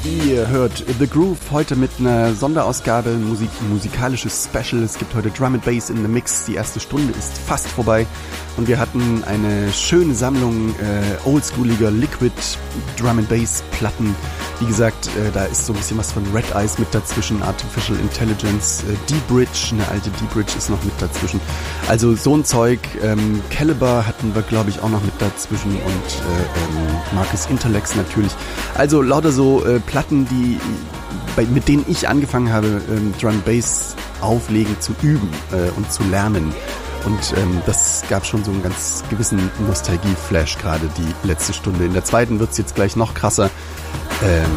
Ihr hört The Groove heute mit einer Sonderausgabe, musikalisches Special. Es gibt heute Drum and Bass in the Mix. Die erste Stunde ist fast vorbei und wir hatten eine schöne Sammlung oldschooliger Liquid Drum and Bass Platten. Wie gesagt, da ist so ein bisschen was von Red Eyes mit dazwischen, Artificial Intelligence, D-Bridge, eine alte D-Bridge ist noch mit dazwischen. Also so ein Zeug. Caliber hatten wir, glaube ich, auch noch mit dazwischen und Marcus Intalex natürlich. Also lauter so Platten, mit denen ich angefangen habe, Drum Bass auflegen zu üben und zu lernen. Und das gab schon so einen ganz gewissen Nostalgie-Flash gerade die letzte Stunde. In der zweiten wird's jetzt gleich noch krasser.